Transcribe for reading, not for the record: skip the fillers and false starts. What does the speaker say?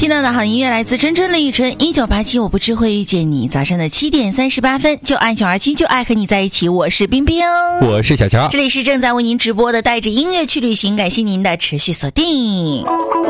听到的好音乐来自真真的一春1987我不知会遇见你。早上的7点38分，就爱927，就爱和你在一起。我是冰冰， 我是小乔， 这里是正在为您直播的带着音乐去旅行，感谢您的持续锁定。